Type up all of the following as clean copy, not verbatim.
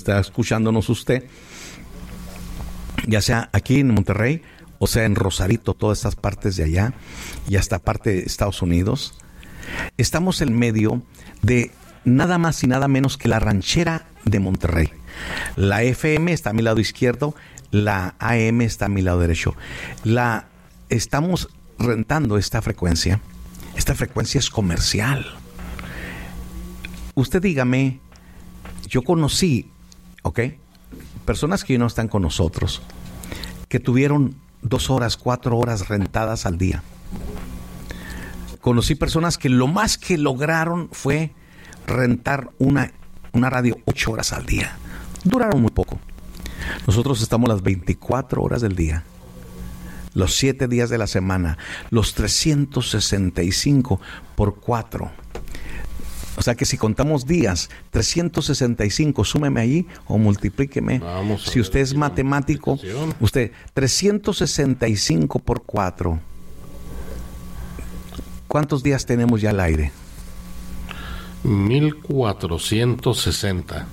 está escuchándonos usted, ya sea aquí en Monterrey, o sea en Rosarito, todas estas partes de allá, y hasta parte de Estados Unidos. Estamos en medio de nada más y nada menos que la ranchera de Monterrey. La FM está a mi lado izquierdo, la AM está a mi lado derecho. Estamos rentando esta frecuencia. Esta frecuencia es comercial. Usted dígame, yo conocí, personas que no están con nosotros, que tuvieron 2 horas, 4 horas rentadas al día. Conocí personas que lo más que lograron fue rentar una radio 8 horas al día. Duraron muy poco. Nosotros estamos las 24 horas del día, los 7 días de la semana, los 365 por 4. O sea que si contamos días, 365, súmeme allí o multiplíqueme. Si usted es matemático, usted, 365 por 4. ¿Cuántos días tenemos ya al aire? 1460.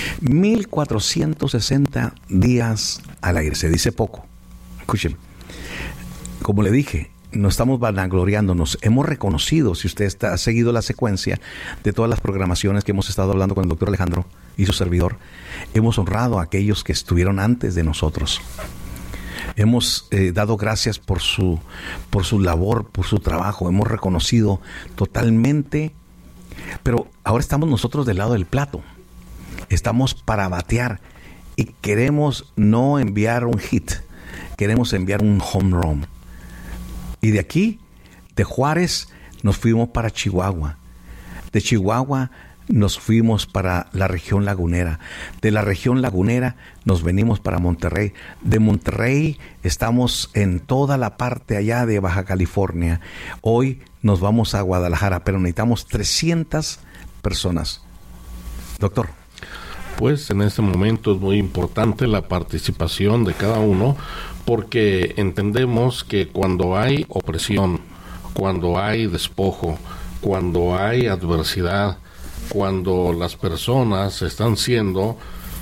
1460 días al aire. Se dice poco. Escuchen, como le dije, no estamos vanagloriándonos. Hemos reconocido, si usted ha seguido la secuencia de todas las programaciones que hemos estado hablando con el doctor Alejandro y su servidor, hemos honrado a aquellos que estuvieron antes de nosotros. Hemos dado gracias por su labor, por su trabajo. Hemos reconocido totalmente. Pero ahora estamos nosotros del lado del plato. Estamos para batear y queremos no enviar un hit, queremos enviar un home run. Y de aquí, de Juárez, nos fuimos para Chihuahua. De Chihuahua nos fuimos para la región lagunera. De la región lagunera nos venimos para Monterrey. De Monterrey estamos en toda la parte allá de Baja California. Hoy nos vamos a Guadalajara, pero necesitamos 300 personas. Doctor. Pues en este momento es muy importante la participación de cada uno, porque entendemos que cuando hay opresión, cuando hay despojo, cuando hay adversidad, cuando las personas están siendo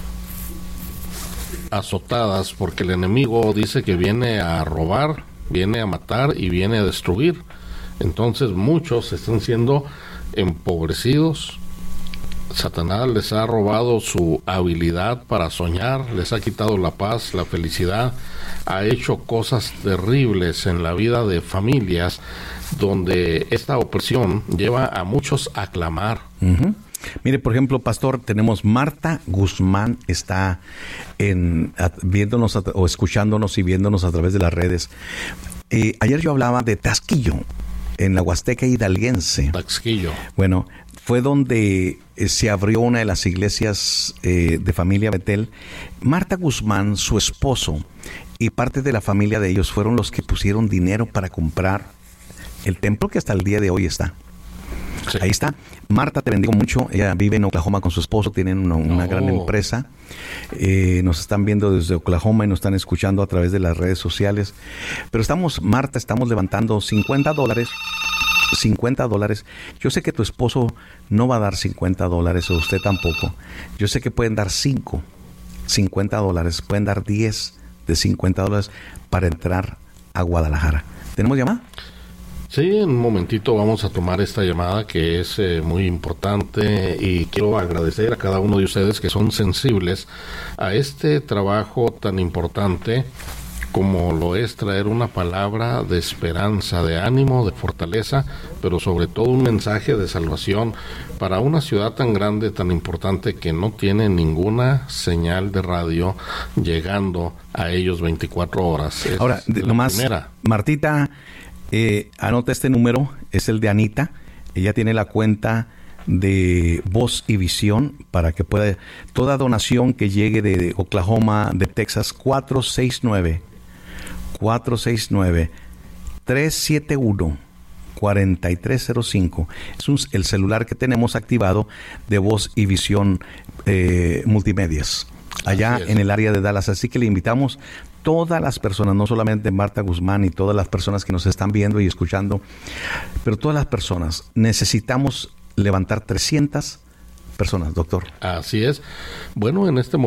azotadas porque el enemigo dice que viene a robar, viene a matar y viene a destruir, entonces muchos están siendo empobrecidos. Satanás les ha robado su habilidad para soñar, les ha quitado la paz, la felicidad, ha hecho cosas terribles en la vida de familias donde esta opresión lleva a muchos a clamar. Uh-huh. Mire, por ejemplo, pastor, tenemos Marta Guzmán, está viéndonos o escuchándonos y viéndonos a través de las redes. Ayer yo hablaba de Taxquillo, en la Huasteca hidalguense. Taxquillo. Bueno, fue donde se abrió una de las iglesias de familia Betel. Marta Guzmán, su esposo y parte de la familia de ellos fueron los que pusieron dinero para comprar el templo que hasta el día de hoy está. Sí. Ahí está. Marta, te bendigo mucho. Ella vive en Oklahoma con su esposo, tienen una gran empresa. Nos están viendo desde Oklahoma y nos están escuchando a través de las redes sociales. Pero Marta, estamos levantando $50. $50. Yo sé que tu esposo no va a dar $50 o usted tampoco. Yo sé que pueden dar $50, pueden dar 10 de $50 para entrar a Guadalajara. ¿Tenemos llamada? Sí, en un momentito vamos a tomar esta llamada que es muy importante, y quiero agradecer a cada uno de ustedes que son sensibles a este trabajo tan importante como lo es traer una palabra de esperanza, de ánimo, de fortaleza, pero sobre todo un mensaje de salvación para una ciudad tan grande, tan importante, que no tiene ninguna señal de radio llegando a ellos 24 horas. Ahora, nomás, Martita, anota este número, es el de Anita. Ella tiene la cuenta de Voz y Visión para que pueda, toda donación que llegue de Oklahoma, de Texas, 469-371-4305. Es el celular que tenemos activado de Voz y Visión Multimedias, allá en el área de Dallas. Así que le invitamos todas las personas, no solamente Marta Guzmán y todas las personas que nos están viendo y escuchando, pero todas las personas, necesitamos levantar 300 personas, doctor. Así es. Bueno, en este